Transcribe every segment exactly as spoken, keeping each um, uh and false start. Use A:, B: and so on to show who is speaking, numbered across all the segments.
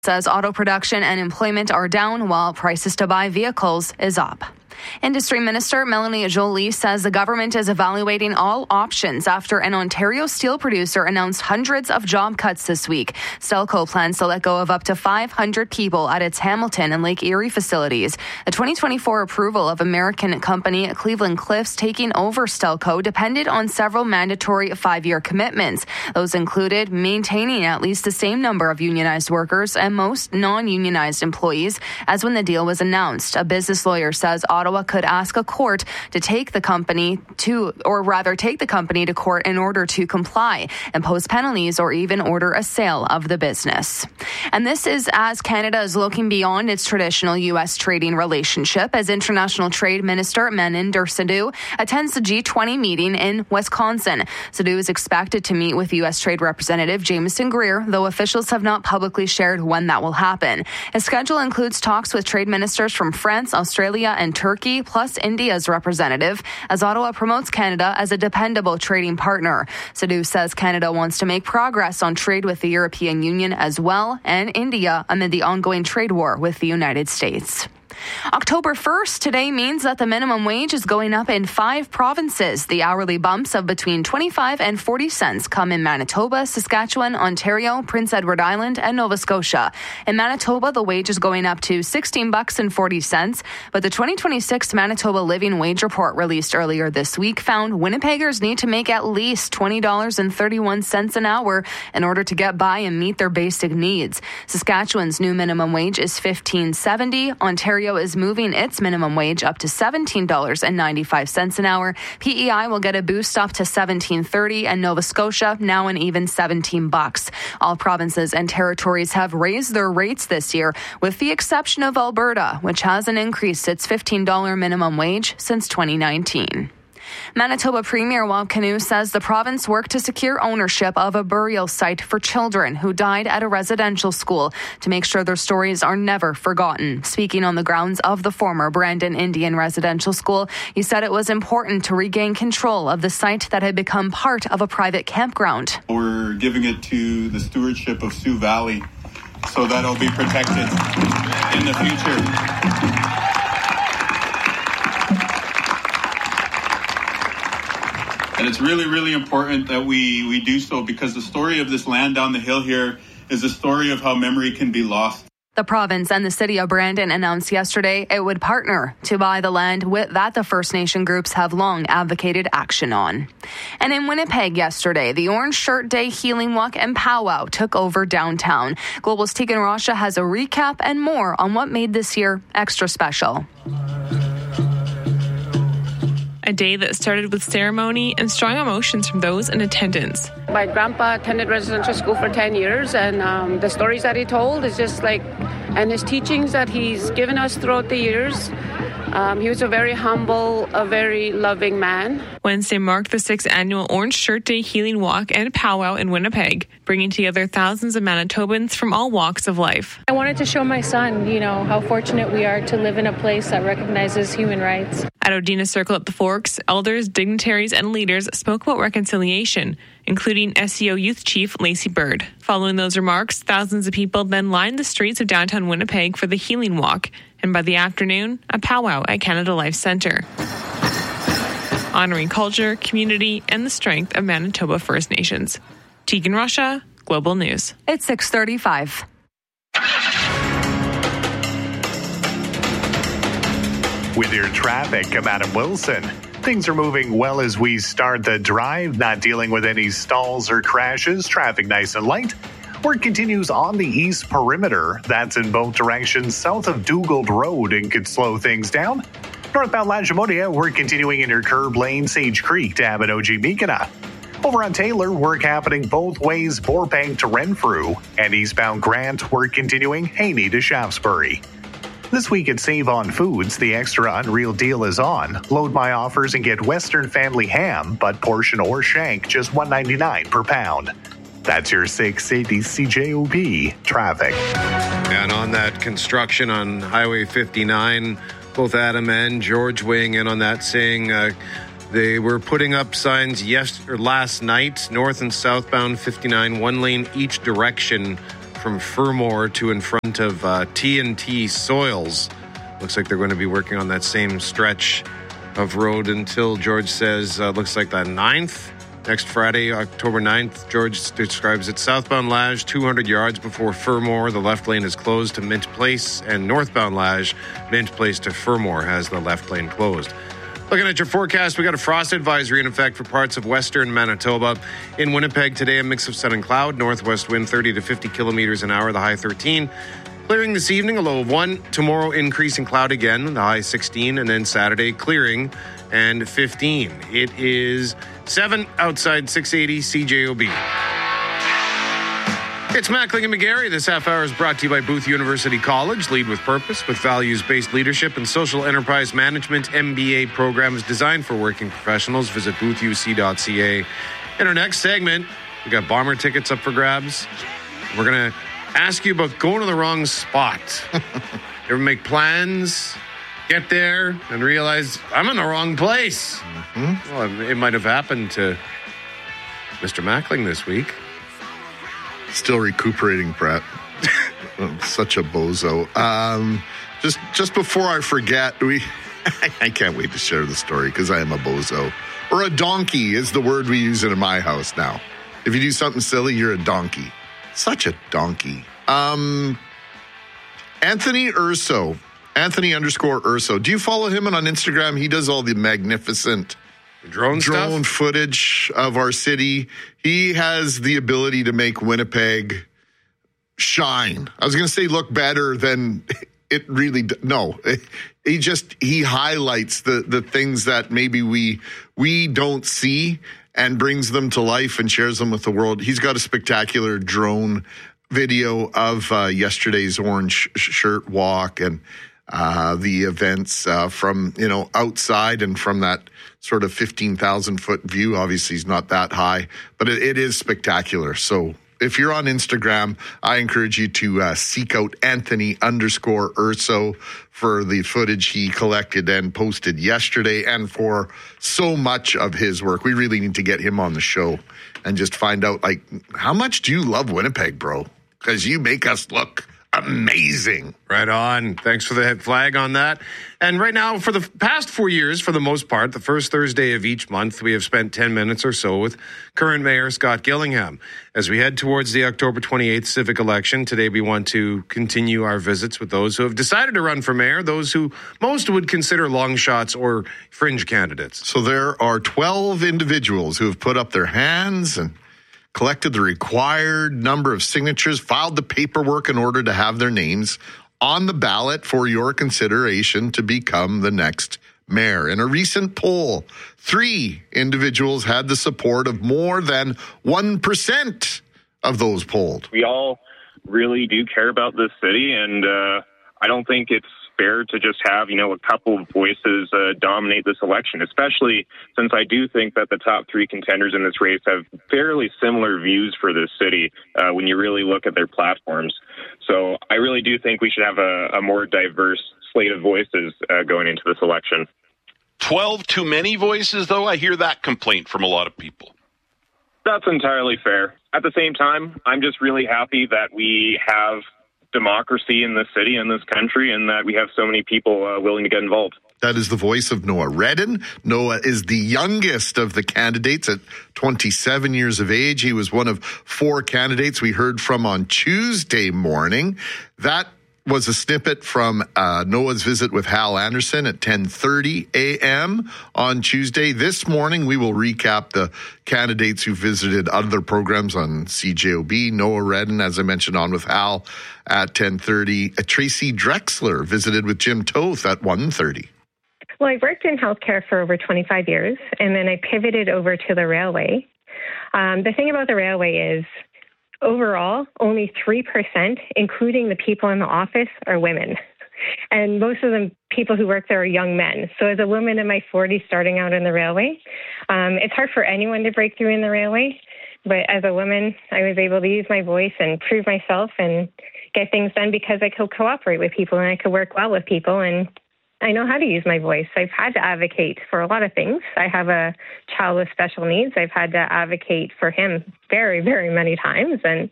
A: says auto production and employment are down while prices to buy vehicles is up. Industry Minister Melanie Joly says the government is evaluating all options after an Ontario steel producer announced hundreds of job cuts this week. Stelco plans to let go of up to five hundred people at its Hamilton and Lake Erie facilities. The twenty twenty-four approval of American company Cleveland Cliffs taking over Stelco depended on several mandatory five-year commitments. Those included maintaining at least the same number of unionized workers and most non-unionized employees as when the deal was announced. A business lawyer says Ottawa could ask a court to take the company to, or rather take the company to court in order to comply, impose penalties, or even order a sale of the business. And this is as Canada is looking beyond its traditional U S trading relationship as International Trade Minister Maninder Sidhu attends the G twenty meeting in Wisconsin. Sidhu is expected to meet with U S Trade Representative Jameson Greer, though officials have not publicly shared when that will happen. His schedule includes talks with trade ministers from France, Australia, and Turkey, plus India's representative, as Ottawa promotes Canada as a dependable trading partner. Sidhu says Canada wants to make progress on trade with the European Union as well, and India amid the ongoing trade war with the United States. October first today means that the minimum wage is going up in five provinces. The hourly bumps of between twenty-five and forty cents come in Manitoba, Saskatchewan, Ontario, Prince Edward Island, and Nova Scotia. In Manitoba, the wage is going up to sixteen bucks and forty cents, but the twenty twenty-six Manitoba Living Wage Report released earlier this week found Winnipeggers need to make at least twenty dollars and thirty-one cents an hour in order to get by and meet their basic needs. Saskatchewan's new minimum wage is fifteen seventy. Ontario is moving its minimum wage up to seventeen dollars and ninety-five cents an hour. P E I will get a boost up to seventeen thirty, and Nova Scotia now an even seventeen bucks. All provinces and territories have raised their rates this year, with the exception of Alberta, which hasn't increased its fifteen dollars minimum wage since twenty nineteen. Manitoba Premier Wab Kinew says the province worked to secure ownership of a burial site for children who died at a residential school to make sure their stories are never forgotten. Speaking on the grounds of the former Brandon Indian Residential School, he said it was important to regain control of the site that had become part of a private campground.
B: We're giving it to the stewardship of Sioux Valley, so that it'll be protected in the future. And it's really, really important that we, we do so, because the story of this land down the hill here is a story of how memory can be lost.
A: The province and the city of Brandon announced yesterday it would partner to buy the land with, that the First Nation groups have long advocated action on. And in Winnipeg yesterday, the Orange Shirt Day Healing Walk and Powwow took over downtown. Global's Tegan Rasha has a recap and more on what made this year extra special.
C: A day that started with ceremony and strong emotions from those in attendance.
D: My grandpa attended residential school for ten years, and um, the stories that he told is just like, and his teachings that he's given us throughout the years. Um, he was a very humble, a very loving man.
C: Wednesday marked the sixth annual Orange Shirt Day Healing Walk and Powwow in Winnipeg, bringing together thousands of Manitobans from all walks of life.
E: I wanted to show my son, you know, how fortunate we are to live in a place that recognizes human rights.
C: At Odina Circle at the Forks, elders, dignitaries, and leaders spoke about reconciliation, including S E O Youth Chief Lacey Bird. Following those remarks, thousands of people then lined the streets of downtown Winnipeg for the Healing Walk, and by the afternoon, a powwow at Canada Life Centre, honoring culture, community, and the strength of Manitoba First Nations. Tegan Rasha, Global News.
A: It's six thirty-five.
F: With your traffic, I'm Adam Wilson. Things are moving well as we start the drive, not dealing with any stalls or crashes. Traffic nice and light. Work continues on the east perimeter. That's in both directions south of Dugald Road and could slow things down. Northbound Lagimonia, we're continuing in your curb lane, Sage Creek to Abinogi-Meekina. Over on Taylor, work happening both ways, Burbank to Renfrew. And eastbound Grant, work continuing, Haney to Shaftesbury. This week at Save on Foods, the extra unreal deal is on. Load my offers and get Western Family Ham, butt portion or shank, just one dollar ninety-nine per pound. That's your six eighty C J O B traffic.
G: And on that construction on Highway fifty-nine, both Adam and George weighing in on that, saying uh, they were putting up signs yes or last night, north and southbound fifty-nine, one lane each direction from Fermor to in front of uh, T and T Soils. Looks like they're going to be working on that same stretch of road until, George says, uh, looks like the ninth. Next Friday, October ninth, George describes it. Southbound Lage, two hundred yards before Fermor. The left lane is closed to Mint Place. And northbound Lage, Mint Place to Fermor has the left lane closed. Looking at your forecast, we got a frost advisory in effect for parts of western Manitoba. In Winnipeg today, a mix of sun and cloud. Northwest wind thirty to fifty kilometers an hour, the high thirteen. Clearing this evening, a low of one. Tomorrow, increasing cloud again, the high sixteen. And then Saturday, clearing and fifteen. It is seven outside six eighty C J O B. It's Mackling and McGarry. This half hour is brought to you by Booth University College. Lead with purpose with values-based leadership and social enterprise management M B A programs designed for working professionals. Visit booth u c dot c a. In our next segment, we got Bomber tickets up for grabs. We're going to ask you about going to the wrong spot. You ever make plans, get there, and realize I'm in the wrong place? Mm-hmm. Well, it might have happened to Mister Mackling this week.
H: Still recuperating, Brett. Such a bozo. Um, just just before I forget, we I can't wait to share the story because I am a bozo. Or a donkey is the word we use in my house now. If you do something silly, you're a donkey. Such a donkey. Um, Anthony Urso. Anthony underscore Urso. Do you follow him on Instagram? He does all the magnificent
G: drone
H: drone
G: stuff?
H: footage of our city. He has the ability to make Winnipeg shine. I was going to say look better than it really do- no. He just he highlights the the things that maybe we we don't see and brings them to life and shares them with the world. He's got a spectacular drone video of uh, yesterday's orange sh- shirt walk and uh, the events uh, from, you know, outside and from that sort of fifteen thousand foot view. Obviously, he's not that high, but it, it is spectacular. So if you're on Instagram, I encourage you to uh, seek out Anthony underscore Urso for the footage he collected and posted yesterday and for so much of his work. We really need to get him on the show and just find out, like, how much do you love Winnipeg, bro? Because you make us look amazing.
G: Right on. Thanks for the head flag on that. And right now, for the past four years, for the most part, the first Thursday of each month, we have spent ten minutes or so with current Mayor Scott Gillingham. As we head towards the October twenty-eighth civic election, today we want to continue our visits with those who have decided to run for mayor, those who most would consider long shots or fringe candidates.
H: So there are twelve individuals who have put up their hands and collected the required number of signatures, filed the paperwork in order to have their names on the ballot for your consideration to become the next mayor. In a recent poll, three individuals had the support of more than one percent of those polled.
I: We all really do care about this city, and uh, I don't think it's fair to just have, you know, a couple of voices uh, dominate this election, especially since I do think that the top three contenders in this race have fairly similar views for this city uh, when you really look at their platforms. So I really do think we should have a, a more diverse slate of voices uh, going into this election.
J: twelve too many voices, though? I hear that complaint from a lot of people.
I: That's entirely fair. At the same time, I'm just really happy that we have democracy in this city and this country, and that we have so many people uh, willing to get involved.
H: That is the voice of Noah Redden. Noah is the youngest of the candidates at twenty-seven years of age. He was one of four candidates we heard from on Tuesday morning. That was a snippet from uh, Noah's visit with Hal Anderson at ten thirty a.m. on Tuesday. This morning, we will recap the candidates who visited other programs on C J O B. Noah Redden, as I mentioned, on with Hal at ten thirty. Uh, Tracy Drexler visited with Jim Toth at one thirty.
K: Well, I worked in healthcare for over twenty-five years, and then I pivoted over to the railway. Um, the thing about the railway is, overall, only three percent, including the people in the office, are women. And most of the people who work there are young men. So as a woman in my forties starting out in the railway, um, it's hard for anyone to break through in the railway. But as a woman, I was able to use my voice and prove myself and get things done because I could cooperate with people and I could work well with people. And I know how to use my voice. I've had to advocate for a lot of things. I have a child with special needs. I've had to advocate for him very, very many times. And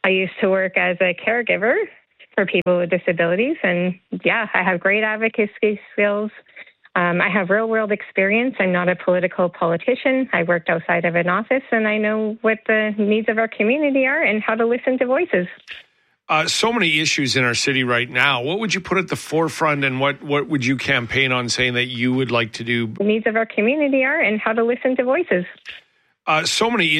K: I used to work as a caregiver for people with disabilities. And yeah, I have great advocacy skills. Um, I have real world experience. I'm not a political politician. I worked outside of an office, and I know what the needs of our community are and how to listen to voices.
L: Uh, so many issues in our city right now. What would you put at the forefront, and what, what would you campaign on saying that you would like to do?
K: The needs of our community are and how to listen to voices.
L: Uh, so many